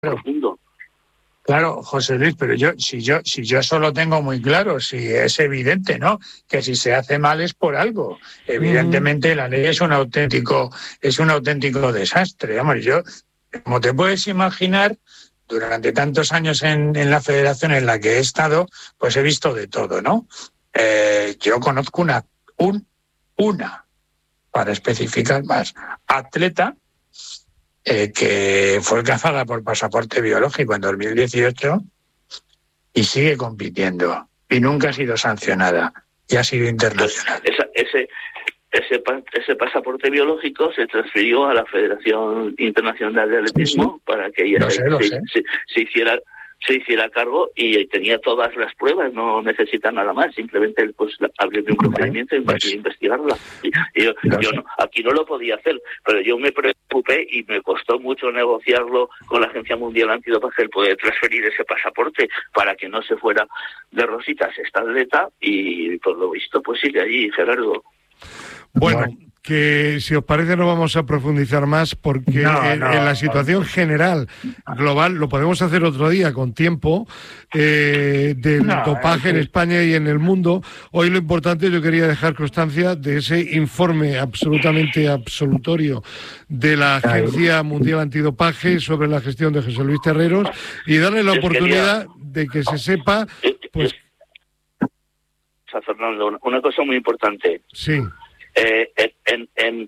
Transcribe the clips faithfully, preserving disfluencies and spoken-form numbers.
profundo. Claro, José Luis, pero yo, si yo, si yo eso lo tengo muy claro, si es evidente, ¿no? Que si se hace mal es por algo. Evidentemente, la ley es un auténtico, es un auténtico desastre. Vamos, yo, como te puedes imaginar, durante tantos años en, en la federación en la que he estado, pues he visto de todo, ¿no? Eh, yo conozco una, un, una, para especificar más, atleta Eh, que fue cazada por pasaporte biológico en dos mil dieciocho y sigue compitiendo y nunca ha sido sancionada y ha sido internacional. Esa, ese, ese, ese pasaporte biológico se transfirió a la Federación Internacional de Atletismo, sí, sí, para que ella se, sé, se, se, se hiciera se hiciera cargo y tenía todas las pruebas, no necesita nada más, simplemente pues abrirle un procedimiento y pues, investigarla. Y, y yo, yo no, aquí no lo podía hacer, pero yo me preocupé y me costó mucho negociarlo con la Agencia Mundial Antidopaje, el poder transferir ese pasaporte para que no se fuera de rositas esta atleta y por lo visto pues sigue allí, Gerardo. Bueno, que si os parece no vamos a profundizar más porque no, en, no, en la situación no. general, global, lo podemos hacer otro día con tiempo, eh, del no, dopaje en España y en el mundo. Hoy lo importante, yo quería dejar constancia de ese informe absolutamente absolutorio de la Agencia Mundial Antidopaje sobre la gestión de José Luis Terreros y darle la oportunidad de que se sepa, pues... Fernando, una cosa muy importante. Sí. Eh, en, en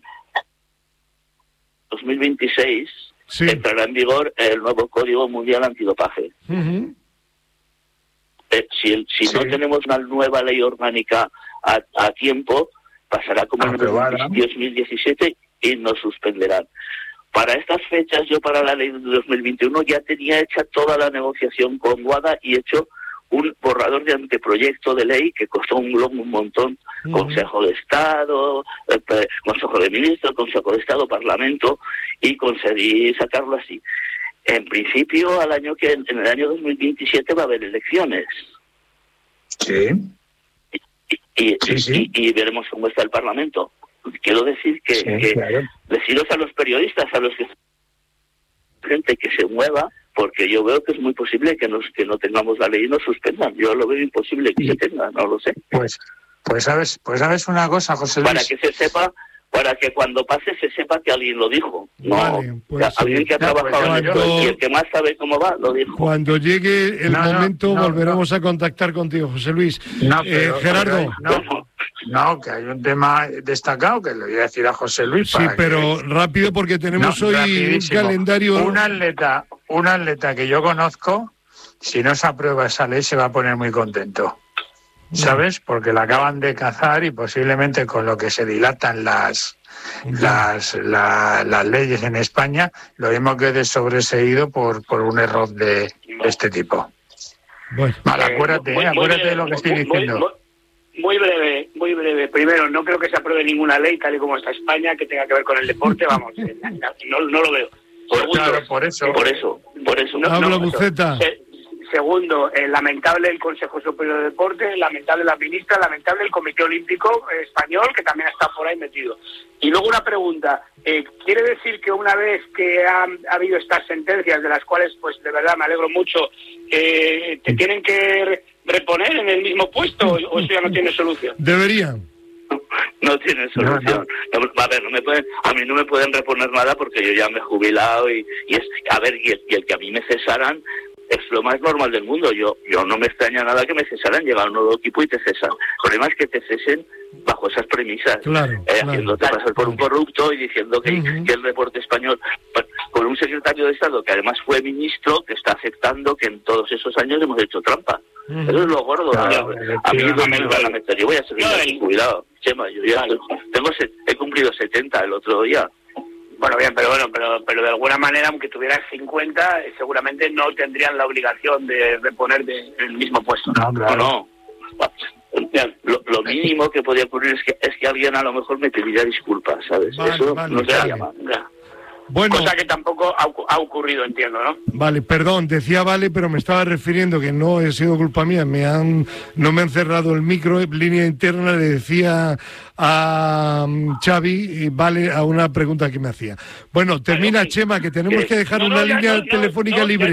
dos mil veintiséis sí. entrará en vigor el nuevo Código Mundial Antidopaje. Uh-huh. Eh, si si sí. no tenemos una nueva ley orgánica a, a tiempo, pasará como en dos mil diecisiete y nos suspenderán. Para estas fechas, yo para la ley de dos mil veintiuno ya tenía hecha toda la negociación con WADA y hecho un borrador de anteproyecto de ley que costó un, un montón, uh-huh. Consejo de Estado, eh, Consejo de Ministros, Consejo de Estado, Parlamento, y conseguí sacarlo así. En principio, al año que en el año dos mil veintisiete va a haber elecciones. Sí. Y, y, sí, sí. y, y veremos cómo está el Parlamento. Quiero decir que, sí, que claro. deciros a los periodistas, a los que gente que se mueva, porque yo veo que es muy posible que nos que no tengamos la ley y nos suspendan. Yo lo veo imposible que sí. se tenga, no lo sé. Pues pues sabes pues sabes una cosa, José Luis. Para que se sepa, para que cuando pase se sepa que alguien lo dijo. No, vale, pues, alguien que ha no, trabajado pues, en esto y el que más sabe cómo va, lo dijo. Cuando llegue el no, momento no, volveremos no. a contactar contigo, José Luis. No, pero, eh, Gerardo. Pero, no, no, que hay un tema destacado que le voy a decir a José Luis. Sí, pero que... rápido porque tenemos no, hoy un calendario. Un atleta, un atleta que yo conozco, si no se aprueba esa ley se va a poner muy contento. ¿Sabes? Porque la acaban de cazar y posiblemente con lo que se dilatan las las, la, las leyes en España, lo mismo quede sobreseído por, por un error de este tipo. Bueno, vale, acuérdate, eh, muy, acuérdate muy, de lo que estoy muy, diciendo. Muy, muy breve, muy breve. Primero, no creo que se apruebe ninguna ley tal y como está España que tenga que ver con el deporte, vamos, no, no lo veo. Pues Segundo, claro, por eso. Por eso, por eso. No, Habla, no, Buceta. Eh, Segundo, eh, lamentable el Consejo Superior de Deporte, lamentable la ministra, lamentable el Comité Olímpico Español, que también está por ahí metido. Y luego una pregunta, eh, ¿quiere decir que una vez que ha, ha habido estas sentencias, de las cuales pues de verdad me alegro mucho, eh, te tienen que reponer en el mismo puesto o eso ya no tiene solución? Deberían. No, no tiene solución. No, no. A ver, no me pueden, a mí no me pueden reponer nada porque yo ya me he jubilado y, y es, a ver, y el, y el que a mí me cesaran es lo más normal del mundo. Yo yo no me extraña nada que me cesaran, llega un nuevo equipo y te cesan. El problema es que te cesen bajo esas premisas, claro, eh, claro, haciéndote claro, pasar por un corrupto y diciendo que, uh-huh. que el deporte español, con un secretario de Estado que además fue ministro, que está aceptando que en todos esos años hemos hecho trampa. Uh-huh. Eso es lo gordo. Claro, yo, a mí no me van a meter. Yo voy a seguir aquí, cuidado. Chema, yo ya vale. tengo he cumplido setenta el otro día. Bueno, bien, pero bueno, pero pero de alguna manera, aunque tuvieras cincuenta, eh, seguramente no tendrían la obligación de reponer de, en el mismo puesto. No, claro. no. Lo, lo mínimo que podría ocurrir es que es que alguien a lo mejor me pediría disculpas, ¿sabes? Vale, Eso vale, no sería vale. mal. Bueno, cosa que tampoco ha, ha ocurrido, entiendo, ¿no? Vale, perdón, decía vale, pero me estaba refiriendo que no ha sido culpa mía, me han no me han cerrado el micro, en línea interna le decía a um, Xavi, y vale, a una pregunta que me hacía. Bueno, termina, vale, okay. Chema, que tenemos que dejar no, una no, línea no, telefónica no, libre.